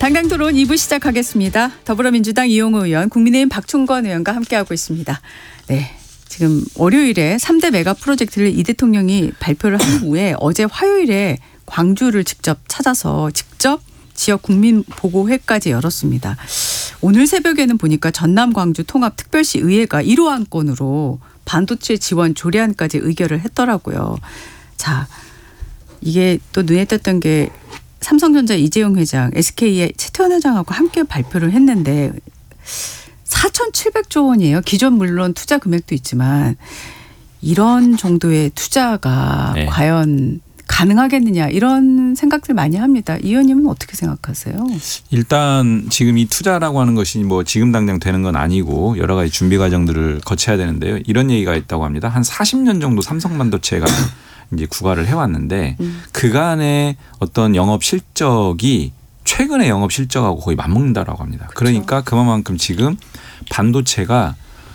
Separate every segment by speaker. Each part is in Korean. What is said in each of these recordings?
Speaker 1: 강당토론 2부 시작하겠습니다. 더불어민주당 이용우 의원, 국민의힘 박충건 의원과 함께하고 있습니다. 네, 지금 월요일에 3대 메가 프로젝트를 이 대통령이 발표를 한 후에 어제 화요일에 광주를 직접 찾아서 직접 지역 국민보고회까지 열었습니다. 오늘 새벽에는 보니까 전남 광주 통합특별시 의회가 1호 안건으로 반도체 지원 조례안까지 의결을 했더라고요. 자, 이게 또 눈에 띄었던 게 삼성전자 이재용 회장, SK의 최태원 회장하고 함께 발표를 했는데 4,700조 원이에요. 기존 물론 투자 금액도 있지만 이런 정도의 투자가 네. 과연 가능하겠느냐 이런 생각들 많이 합니다. 이 의원님은 어떻게 생각하세요?
Speaker 2: 일단 지금 이 투자라고 하는 것이 뭐 지금 당장 되는 건 아니고 여러 가지 준비 과정들을 거쳐야 되는데요. 이런 얘기가 있다고 합니다. 한 40년 정도 삼성반도체가 이제 구가를 해왔는데 그간의 어떤 영업 실적이 최근의 영업 실적하고 거의 맞먹는다라고 합니다. 그렇죠. 그러니까 그만큼 지금 반도체가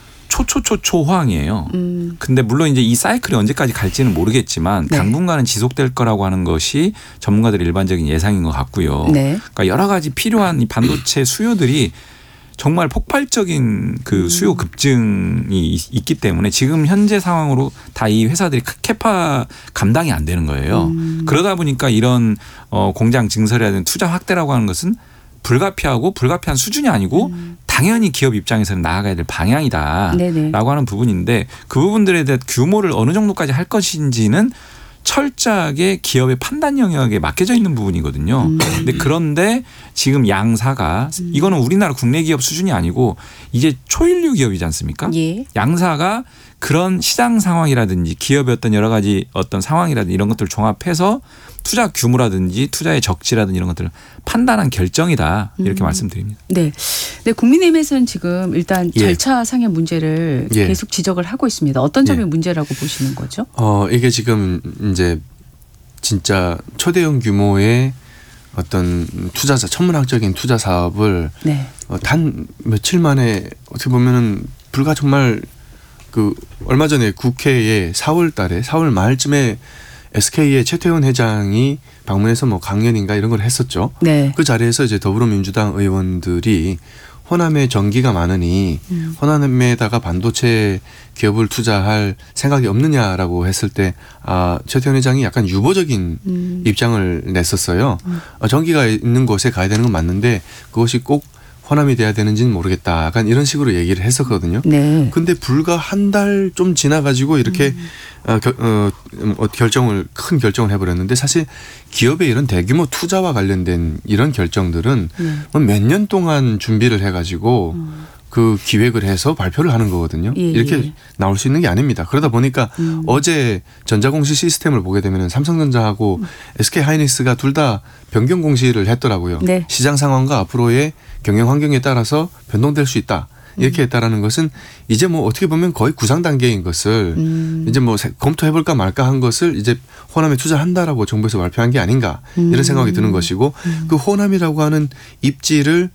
Speaker 2: 초호황이에요. 근데 물론 이제 이 사이클이 언제까지 갈지는 모르겠지만 네. 당분간은 지속될 거라고 하는 것이 전문가들의 일반적인 예상인 것 같고요. 네. 그러니까 여러 가지 필요한 이 반도체 수요들이 정말 폭발적인 그 수요 급증이 있기 때문에 지금 현재 상황으로 다 이 회사들이 캐파 감당이 안 되는 거예요. 그러다 보니까 이런 공장 증설이라든지 투자 확대라고 하는 것은 불가피한 수준이 아니고 당연히 기업 입장에서는 나아가야 될 방향이다라고 하는 부분인데 그 부분들에 대한 규모를 어느 정도까지 할 것인지는 철저하게 기업의 판단 영역에 맡겨져 있는 부분이거든요. 그런데 지금 양사가 이거는 우리나라 국내 기업 수준이 아니고 이제 초일류 기업이지 않습니까? 예. 양사가 그런 시장 상황이라든지 기업의 어떤 여러 가지 어떤 상황이라든지 이런 것들을 종합해서 투자 규모라든지 투자의 적지라든지 이런 것들을 판단한 결정이다 이렇게 말씀드립니다.
Speaker 1: 네. 네, 국민의힘에서는 지금 일단 절차상의 문제를 계속 지적을 하고 있습니다. 어떤 점이 문제라고 보시는 거죠?
Speaker 3: 이게 지금 이제 진짜 초대형 규모의 어떤 투자사 천문학적인 투자 사업을 단 며칠 만에 어떻게 보면은 불과 정말 그 얼마 전에 국회에 4월 말쯤에 SK의 최태원 회장이 방문해서 뭐 강연인가 이런 걸 했었죠. 네. 그 자리에서 이제 더불어민주당 의원들이 호남에 전기가 많으니 호남에다가 반도체 기업을 투자할 생각이 없느냐라고 했을 때 최태원 회장이 약간 유보적인 입장을 냈었어요. 전기가 있는 곳에 가야 되는 건 맞는데 그것이 꼭 호남이 돼야 되는지는 모르겠다. 약간 이런 식으로 얘기를 했었거든요. 네. 근데 불과 한 달 좀 지나가지고 이렇게 큰 결정을 해버렸는데 사실 기업의 이런 대규모 투자와 관련된 이런 결정들은 몇 년 동안 준비를 해가지고 그 기획을 해서 발표를 하는 거거든요. 이렇게 나올 수 있는 게 아닙니다. 그러다 보니까 어제 전자공시 시스템을 보게 되면 삼성전자하고 SK하이닉스가 둘 다 변경 공시를 했더라고요. 네. 시장 상황과 앞으로의 경영 환경에 따라서 변동될 수 있다. 이렇게 했다라는 것은 이제 뭐 어떻게 보면 거의 구상 단계인 것을 이제 뭐 검토해볼까 말까 한 것을 이제 호남에 투자한다라고 정부에서 발표한 게 아닌가 이런 생각이 드는 것이고 그 호남이라고 하는 입지를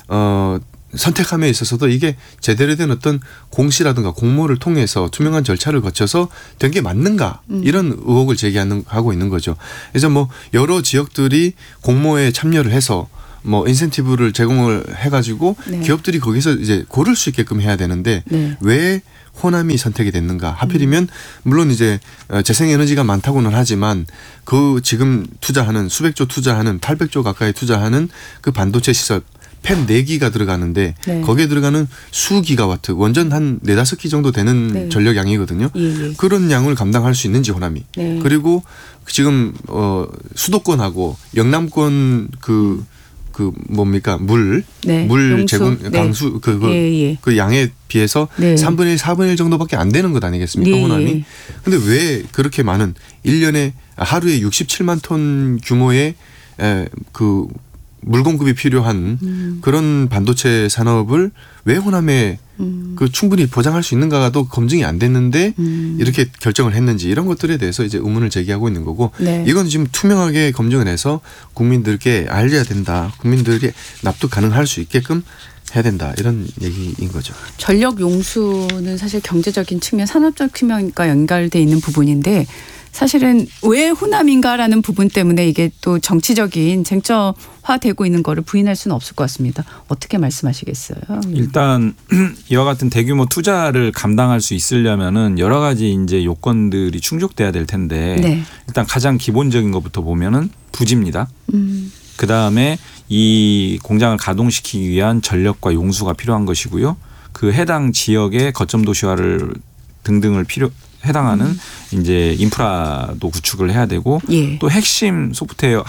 Speaker 3: 선택함에 있어서도 이게 제대로 된 어떤 공시라든가 공모를 통해서 투명한 절차를 거쳐서 된 게 맞는가 이런 의혹을 제기하고 있는 거죠. 그래서 뭐 여러 지역들이 공모에 참여를 해서 뭐 인센티브를 제공을 해가지고 기업들이 거기서 이제 고를 수 있게끔 해야 되는데 왜 호남이 선택이 됐는가? 하필이면 물론 이제 재생에너지가 많다고는 하지만 그 지금 투자하는 수백조 투자하는 800조 가까이 투자하는 그 반도체 시설 펜 4기가 들어가는데 거기에 들어가는 수 기가와트 원전 한 4-5기 정도 되는 전력량이거든요. 그런 양을 감당할 수 있는지 호남이. 그리고 지금 수도권하고 영남권 그 뭡니까 물 제공 강수 그 양에 비해서 3분의 1, 4분의 1 정도밖에 안 되는 것 아니겠습니까 호남이? 근데 왜 그렇게 많은 1년에 하루에 67만 톤 규모의 그 물 공급이 필요한 그런 반도체 산업을 왜 호남에 그 충분히 보장할 수 있는가도 검증이 안 됐는데 이렇게 결정을 했는지 이런 것들에 대해서 이제 의문을 제기하고 있는 거고 이건 지금 투명하게 검증을 해서 국민들께 알려야 된다. 국민들이 납득 가능할 수 있게끔 해야 된다. 이런 얘기인 거죠.
Speaker 1: 전력 용수는 사실 경제적인 측면, 산업적 측면과 연결돼 있는 부분인데 사실은 왜 호남인가라는 부분 때문에 이게 또 정치적인 쟁점 되고 있는 거를 부인할 수는 없을 것 같습니다. 어떻게 말씀하시겠어요?
Speaker 2: 일단 이와 같은 대규모 투자를 감당할 수 있으려면은 여러 가지 이제 요건들이 충족돼야 될 텐데 네. 일단 가장 기본적인 것부터 보면은 부지입니다. 그 다음에 이 공장을 가동시키기 위한 전력과 용수가 필요한 것이고요. 그 해당 지역의 거점 도시화를 등등을 해당하는 이제 인프라도 구축을 해야 되고 예. 또 핵심 소프트웨어인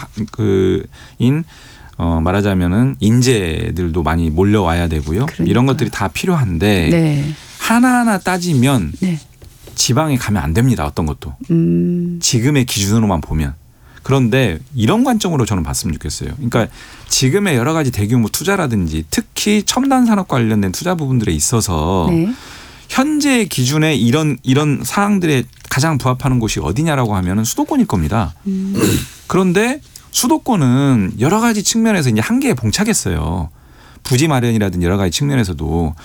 Speaker 2: 말하자면은 인재들도 많이 몰려와야 되고요. 그러니까. 이런 것들이 다 필요한데 네. 하나하나 따지면 네. 지방에 가면 안 됩니다. 어떤 것도 지금의 기준으로만 보면. 그런데 이런 관점으로 저는 봤으면 좋겠어요. 그러니까 지금의 여러 가지 대규모 투자라든지 특히 첨단 산업 관련된 투자 부분들에 있어서 네. 현재 기준에 이런 사항들에 가장 부합하는 곳이 어디냐라고 하면은 수도권일 겁니다. 그런데 수도권은 여러 가지 측면에서 이제 한계에 봉착했어요. 부지 마련이라든지 여러 가지 측면에서도.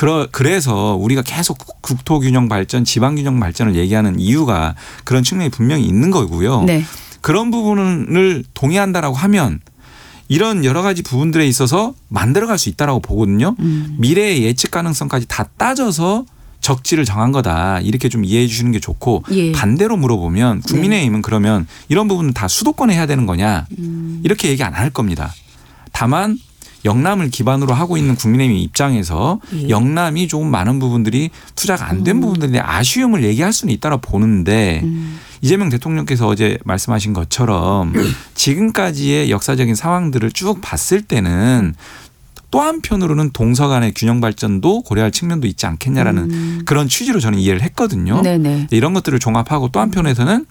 Speaker 2: 그래서 우리가 계속 국토균형 발전, 지방균형 발전을 얘기하는 이유가 그런 측면이 분명히 있는 거고요. 네. 그런 부분을 동의한다라고 하면 이런 여러 가지 부분들에 있어서 만들어갈 수 있다라고 보거든요. 미래의 예측 가능성까지 다 따져서 적지를 정한 거다. 이렇게 좀 이해해 주시는 게 좋고 예. 반대로 물어보면 국민의힘은 네. 그러면 이런 부분은 다 수도권에 해야 되는 거냐. 이렇게 얘기 안 할 겁니다. 다만 영남을 기반으로 하고 있는 국민의힘 입장에서 예. 영남이 조금 많은 부분들이 투자가 안 된 부분들에 아쉬움을 얘기할 수는 있다고 보는데 이재명 대통령께서 어제 말씀하신 것처럼 지금까지의 역사적인 상황들을 쭉 봤을 때는 또 한편으로는 동서 간의 균형 발전도 고려할 측면도 있지 않겠냐라는 그런 취지로 저는 이해를 했거든요. 네네. 이런 것들을 종합하고 또 한편에서는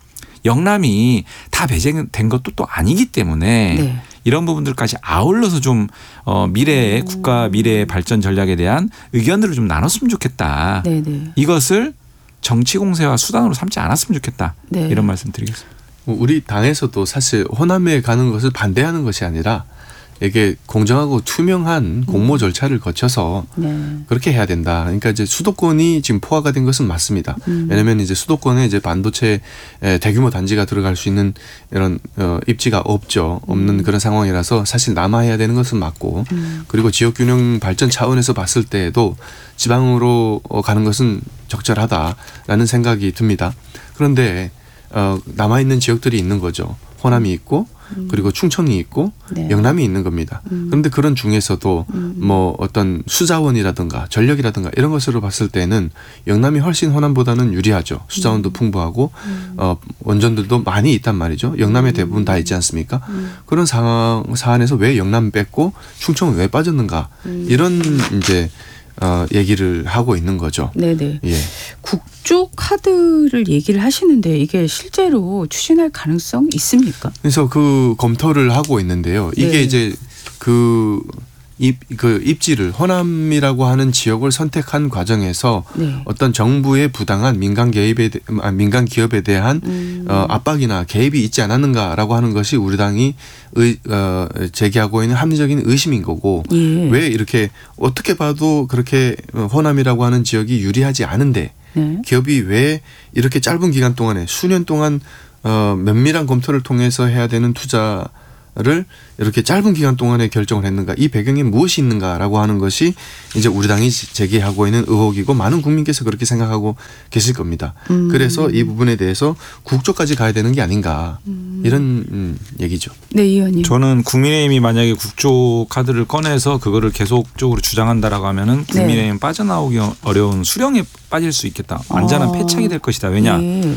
Speaker 2: 영남이 다 배제된 것도 또 아니기 때문에 네. 이런 부분들까지 아울러서 좀 미래의 국가 미래의 발전 전략에 대한 의견들을 좀 나눴으면 좋겠다. 네네. 이것을 정치 공세와 수단으로 삼지 않았으면 좋겠다. 네. 이런 말씀 드리겠습니다.
Speaker 3: 우리 당에서도 사실 호남에 가는 것을 반대하는 것이 아니라 이게 공정하고 투명한 공모 절차를 거쳐서 네. 그렇게 해야 된다. 그러니까 이제 수도권이 지금 포화가 된 것은 맞습니다. 왜냐하면 이제 수도권에 이제 반도체 대규모 단지가 들어갈 수 있는 이런 입지가 없는 그런 상황이라서 사실 남아야 되는 것은 맞고 그리고 지역균형 발전 차원에서 봤을 때에도 지방으로 가는 것은 적절하다라는 생각이 듭니다. 그런데 남아있는 지역들이 있는 거죠. 호남이 있고 그리고 충청이 있고 네. 영남이 있는 겁니다. 그런데 그런 중에서도 뭐 어떤 수자원이라든가 전력이라든가 이런 것으로 봤을 때는 영남이 훨씬 호남보다는 유리하죠. 수자원도 풍부하고 원전들도 많이 있단 말이죠. 영남에 대부분 다 있지 않습니까? 그런 사안에서 왜 영남 뺐고 충청은 왜 빠졌는가 이런 이제 얘기를 하고 있는 거죠. 네네. 예.
Speaker 1: 국조 카드를 얘기를 하시는데 이게 실제로 추진할 가능성 있습니까?
Speaker 3: 그래서 그 검토를 하고 있는데요. 이게 네. 이제 그 입지를 호남이라고 하는 지역을 선택한 과정에서 네. 어떤 정부의 부당한 민간 기업에 대한 압박이나 개입이 있지 않았는가라고 하는 것이 우리 당이 제기하고 있는 합리적인 의심인 거고 예. 왜 이렇게 어떻게 봐도 그렇게 호남이라고 하는 지역이 유리하지 않은데 네. 기업이 왜 이렇게 짧은 기간 동안에 수년 동안 면밀한 검토를 통해서 해야 되는 투자를 이렇게 짧은 기간 동안에 결정을 했는가, 이 배경에 무엇이 있는가라고 하는 것이 이제 우리 당이 제기하고 있는 의혹이고 많은 국민께서 그렇게 생각하고 계실 겁니다. 그래서 이 부분에 대해서 국조까지 가야 되는 게 아닌가 이런 얘기죠.
Speaker 1: 네, 의원님.
Speaker 2: 저는 국민의힘이 만약에 국조 카드를 꺼내서 그거를 계속적으로 주장한다라고 하면은 국민의힘 네. 빠져나오기 어려운 수령에 빠질 수 있겠다. 완전한 패착이 될 것이다. 왜냐? 네.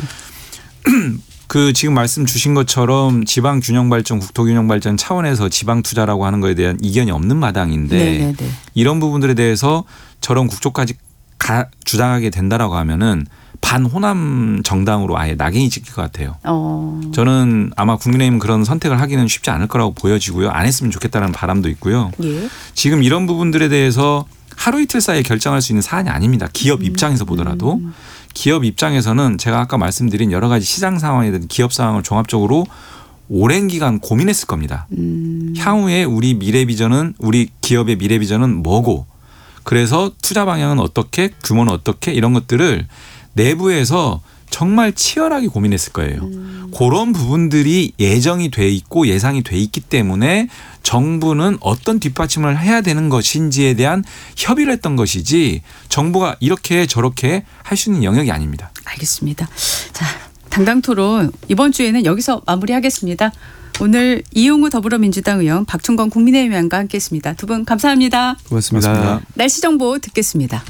Speaker 2: 그 지금 말씀 주신 것처럼 지방 균형 발전, 국토 균형 발전 차원에서 지방 투자라고 하는 거에 대한 이견이 없는 마당인데 네네네. 이런 부분들에 대해서 저런 국조까지 주장하게 된다라고 하면은 반호남 정당으로 아예 낙인이 찍힐 것 같아요. 저는 아마 국민의힘은 그런 선택을 하기는 쉽지 않을 거라고 보여지고요. 안 했으면 좋겠다는 바람도 있고요. 예. 지금 이런 부분들에 대해서 하루 이틀 사이에 결정할 수 있는 사안이 아닙니다. 기업 입장에서 보더라도. 기업 입장에서는 제가 아까 말씀드린 여러 가지 시장 상황이든 기업 상황을 종합적으로 오랜 기간 고민했을 겁니다. 향후에 우리 미래 비전은, 우리 기업의 미래 비전은 뭐고, 그래서 투자 방향은 어떻게, 규모는 어떻게, 이런 것들을 내부에서 정말 치열하게 고민했을 거예요. 그런 부분들이 예정이 돼 있고 예상이 돼 있기 때문에 정부는 어떤 뒷받침을 해야 되는 것인지에 대한 협의를 했던 것이지 정부가 이렇게 저렇게 할 수 있는 영역이 아닙니다.
Speaker 1: 알겠습니다. 자, 당당토론 이번 주에는 여기서 마무리하겠습니다. 오늘 이용우 더불어민주당 의원, 박충건 국민의힘 의원과 함께했습니다. 두 분 감사합니다.
Speaker 3: 고맙습니다.
Speaker 1: 날씨 정보 듣겠습니다.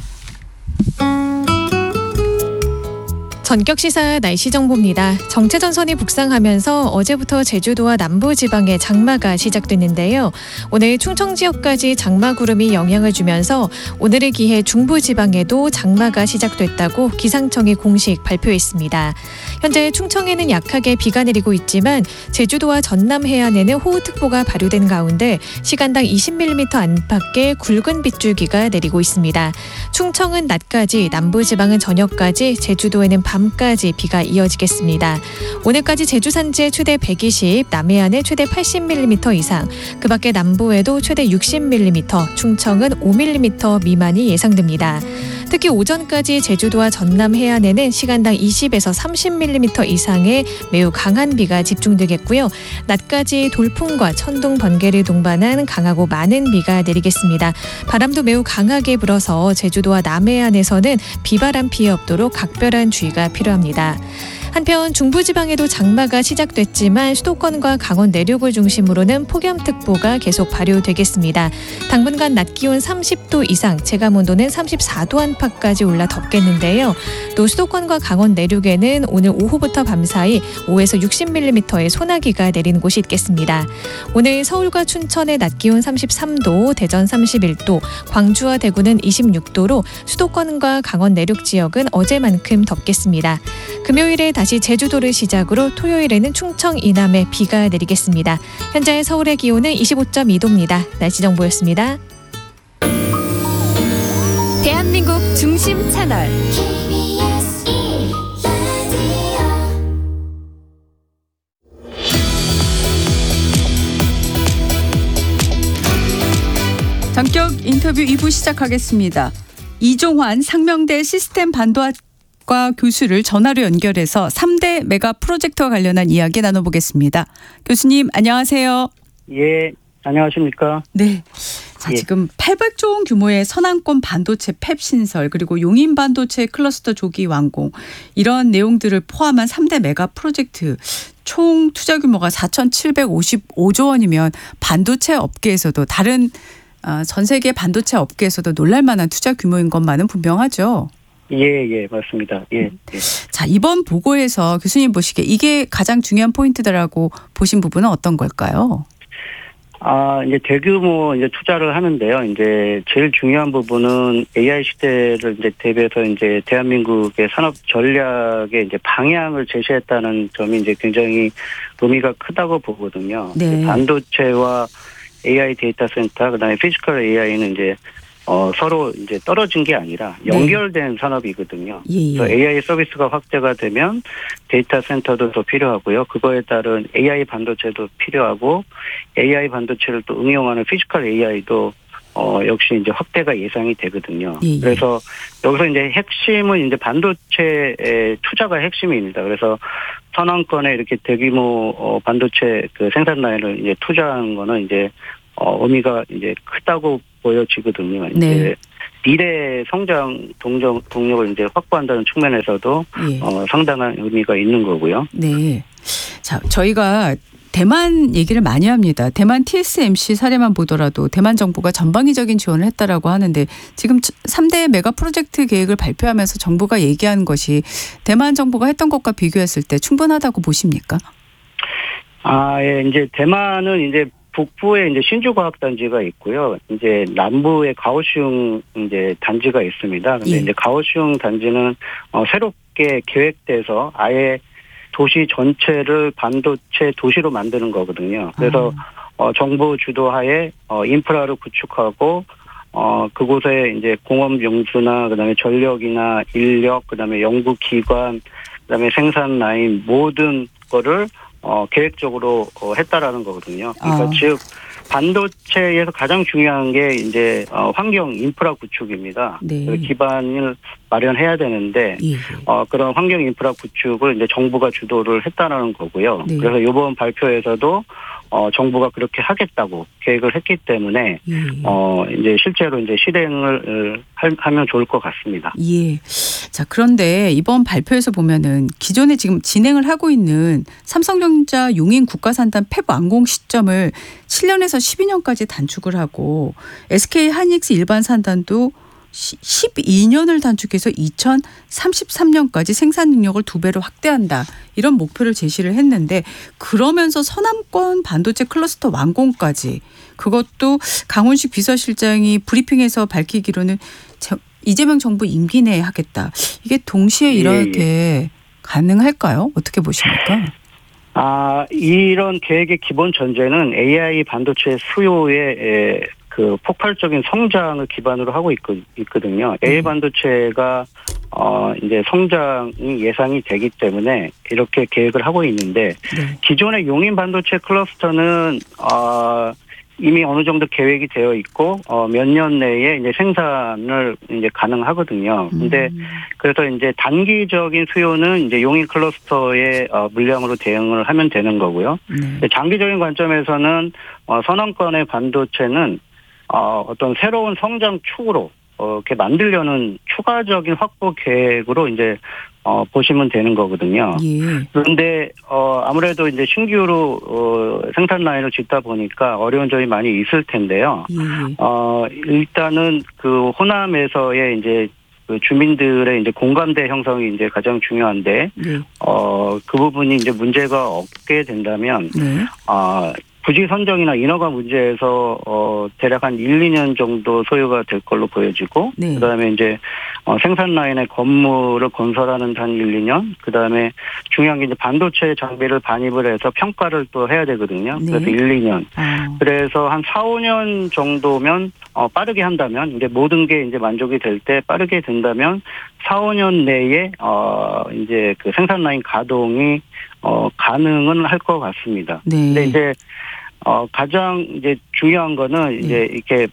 Speaker 4: 전격시사 날씨 정보입니다. 정체전선이 북상하면서 어제부터 제주도와 남부지방에 장마가 시작됐는데요. 오늘 충청 지역까지 장마구름이 영향을 주면서 오늘을 기해 중부지방에도 장마가 시작됐다고 기상청이 공식 발표했습니다. 현재 충청에는 약하게 비가 내리고 있지만 제주도와 전남 해안에는 호우특보가 발효된 가운데 시간당 20mm 안팎의 굵은 빗줄기가 내리고 있습니다. 충청은 낮까지, 남부지방은 저녁까지, 제주도에는 밤까지 비가 이어지겠습니다. 오늘까지 제주 산지에 최대 120, 남해안에 최대 80mm 이상, 그 밖에 남부에도 최대 60mm, 충청은 5mm 미만이 예상됩니다. 특히 오전까지 제주도와 전남 해안에는 시간당 20에서 30mm 이상의 매우 강한 비가 집중되겠고요. 낮까지 돌풍과 천둥, 번개를 동반한 강하고 많은 비가 내리겠습니다. 바람도 매우 강하게 불어서 제주도와 남해안에서는 비바람 피해 없도록 각별한 주의가 필요합니다. 한편 중부지방에도 장마가 시작됐지만 수도권과 강원 내륙을 중심으로는 폭염특보가 계속 발효되겠습니다. 당분간 낮 기온 30도 이상, 체감온도는 34도 안팎까지 올라 덥겠는데요. 또 수도권과 강원 내륙에는 오늘 오후부터 밤사이 5에서 60mm의 소나기가 내리는 곳이 있겠습니다. 오늘 서울과 춘천의 낮 기온 33도, 대전 31도, 광주와 대구는 26도로 수도권과 강원 내륙 지역은 어제만큼 덥겠습니다. 금요일에 다시 제주도를 시작으로 토요일에는 충청 이남에 비가 내리겠습니다. 현재 서울의 기온은 25.2도입니다. 날씨 정보였습니다.
Speaker 5: 대한민국 중심 채널
Speaker 1: 전격 인터뷰 2부 시작하겠습니다. 이종환 상명대 시스템 반도학과 교수를 전화로 연결해서 3대 메가 프로젝트와 관련한 이야기 나눠보겠습니다. 교수님 안녕하세요.
Speaker 6: 예, 안녕하십니까.
Speaker 1: 네. 자,
Speaker 6: 예.
Speaker 1: 지금 800조 원 규모의 선안권 반도체 팹 신설 그리고 용인 반도체 클러스터 조기 완공 이런 내용들을 포함한 3대 메가 프로젝트 총 투자 규모가 4,755조 원이면 반도체 업계에서도 다른 전 세계 반도체 업계에서도 놀랄만한 투자 규모인 것만은 분명하죠.
Speaker 6: 예, 맞습니다. 예.
Speaker 1: 자, 이번 보고에서 교수님 보시기에 이게 가장 중요한 포인트더라고 보신 부분은 어떤 걸까요?
Speaker 6: 이제 대규모 이제 투자를 하는데요. 이제 제일 중요한 부분은 AI 시대를 이제 대비해서 이제 대한민국의 산업 전략의 이제 방향을 제시했다는 점이 이제 굉장히 의미가 크다고 보거든요.
Speaker 1: 네.
Speaker 6: 반도체와 AI 데이터 센터, 그다음에 피지컬 AI는 이제 서로 이제 떨어진 게 아니라 연결된 산업이거든요.
Speaker 1: 예.
Speaker 6: 그래서 AI 서비스가 확대가 되면 데이터 센터도 더 필요하고요. 그거에 따른 AI 반도체도 필요하고 AI 반도체를 또 응용하는 피지컬 AI도 역시 이제 확대가 예상이 되거든요.
Speaker 1: 예.
Speaker 6: 그래서 여기서 이제 핵심은 이제 반도체의 투자가 핵심입니다. 그래서 선언권에 이렇게 대규모 반도체 그 생산 라인을 이제 투자하는 거는 이제 의미가 이제 크다고 보여지거든요.
Speaker 1: 네.
Speaker 6: 이제 미래 성장 동력을 이제 확보한다는 측면에서도 상당한 의미가 있는 거고요.
Speaker 1: 네. 자, 저희가 대만 얘기를 많이 합니다. 대만 TSMC 사례만 보더라도 대만 정부가 전방위적인 지원을 했다라고 하는데 지금 3대 메가 프로젝트 계획을 발표하면서 정부가 얘기하는 것이 대만 정부가 했던 것과 비교했을 때 충분하다고 보십니까?
Speaker 6: 예. 이제 대만은 이제 북부에 이제 신주과학단지가 있고요. 이제 남부에 가오슝 이제 단지가 있습니다. 근데 이제 가오슝 단지는 새롭게 계획돼서 아예 도시 전체를 반도체 도시로 만드는 거거든요. 그래서 정부 주도하에 인프라를 구축하고 그곳에 이제 공업 용수나 그다음에 전력이나 인력, 그다음에 연구기관, 그다음에 생산 라인 모든 거를 계획적으로 했다라는 거거든요. 그러니까 즉 반도체에서 가장 중요한 게 이제 환경 인프라 구축입니다.
Speaker 1: 네.
Speaker 6: 기반을 마련해야 되는데
Speaker 1: 예.
Speaker 6: 그런 환경 인프라 구축을 이제 정부가 주도를 했다라는 거고요.
Speaker 1: 네.
Speaker 6: 그래서 이번 발표에서도 정부가 그렇게 하겠다고 계획을 했기 때문에 이제 실제로 이제 실행을 하면 좋을 것 같습니다.
Speaker 1: 예. 자, 그런데 이번 발표에서 보면은 기존에 지금 진행을 하고 있는 삼성전자 용인 국가산단 팹 완공 시점을 7년에서 12년까지 단축을 하고 SK 하이닉스 일반 산단도 12년을 단축해서 2033년까지 생산 능력을 2배로 확대한다. 이런 목표를 제시를 했는데 그러면서 서남권 반도체 클러스터 완공까지 그것도 강훈식 비서실장이 브리핑에서 밝히기로는 이재명 정부 임기 내에 하겠다. 이게 동시에 이렇게 가능할까요? 어떻게 보십니까?
Speaker 6: 이런 계획의 기본 전제는 AI 반도체 수요의 그 폭발적인 성장을 기반으로 하고 있거든요. AI 반도체가 이제 성장이 예상이 되기 때문에 이렇게 계획을 하고 있는데 기존의 용인 반도체 클러스터는 이미 어느 정도 계획이 되어 있고 몇 년 내에 이제 생산을 이제 가능하거든요. 근데 그래서 이제 단기적인 수요는 이제 용인 클러스터의 물량으로 대응을 하면 되는 거고요. 장기적인 관점에서는 서남권의 반도체는 어떤 새로운 성장 축으로 이렇게 만들려는 추가적인 확보 계획으로 이제 보시면 되는 거거든요. 예. 그런데 아무래도 이제 신규로 생산 라인을 짓다 보니까 어려운 점이 많이 있을 텐데요. 일단은 그 호남에서의 이제 그 주민들의 이제 공감대 형성이 이제 가장 중요한데 그 부분이 이제 문제가 없게 된다면 부지 선정이나 인허가 문제에서 대략 한 1, 2년 정도 소요가 될 걸로 보여지고 그다음에 이제 생산 라인의 건물을 건설하는 한 1, 2년 그다음에 중요한 게 이제 반도체 장비를 반입을 해서 평가를 또 해야 되거든요. 그래서 1, 2년. 그래서 한 4, 5년 정도면 빠르게 한다면 이제 모든 게 이제 만족이 될 때 빠르게 된다면 4, 5년 내에 이제 그 생산 라인 가동이 가능은 할 것 같습니다. 근데 이제 가장 이제 중요한 거는 이제 이렇게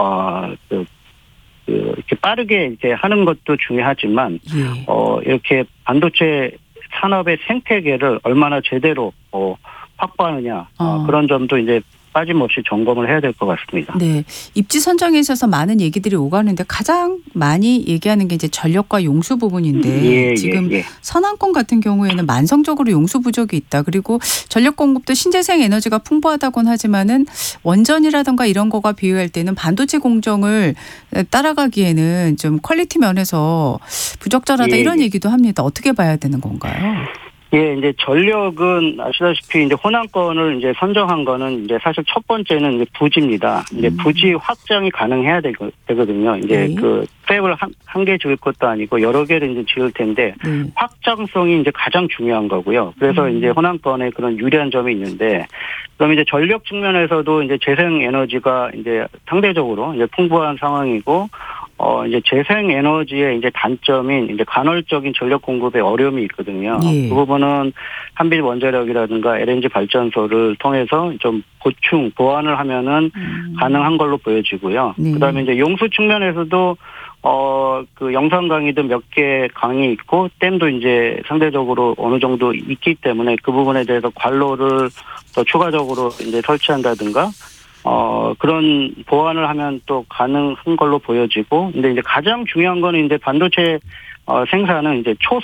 Speaker 6: 이렇게 빠르게 이제 하는 것도 중요하지만 이렇게 반도체 산업의 생태계를 얼마나 제대로 확보하느냐 그런 점도 이제 빠짐없이 점검을 해야 될 것 같습니다.
Speaker 1: 네, 입지 선정에 있어서 많은 얘기들이 오가는데 가장 많이 얘기하는 게 이제 전력과 용수 부분인데 지금 서남권 같은 경우에는 만성적으로 용수 부족이 있다. 그리고 전력 공급도 신재생 에너지가 풍부하다고는 하지만은 원전이라든가 이런 거가 비교할 때는 반도체 공정을 따라가기에는 좀 퀄리티 면에서 부적절하다 이런 얘기도 합니다. 어떻게 봐야 되는 건가요?
Speaker 6: 이제 전력은 아시다시피 이제 호남권을 이제 선정한 거는 이제 사실 첫 번째는 이제 부지입니다. 이제 부지 확장이 가능해야 되거든요. 이제 그 팹을 한 개 지을 것도 아니고 여러 개를 이제 지을 텐데 확장성이 이제 가장 중요한 거고요. 그래서 이제 호남권에 그런 유리한 점이 있는데 그럼 이제 전력 측면에서도 이제 재생 에너지가 이제 상대적으로 이제 풍부한 상황이고 이제 재생 에너지의 이제 단점인 이제 간헐적인 전력 공급에 어려움이 있거든요. 그 부분은 한빛 원자력이라든가 LNG 발전소를 통해서 좀 보완을 하면은 가능한 걸로 보여지고요. 그다음에 이제 용수 측면에서도 그 영산강이도 몇 개 강이 있고 댐도 이제 상대적으로 어느 정도 있기 때문에 그 부분에 대해서 관로를 더 추가적으로 이제 설치한다든가 그런 보완을 하면 또 가능한 걸로 보여지고, 근데 이제 가장 중요한 거는 이제 반도체 생산은 이제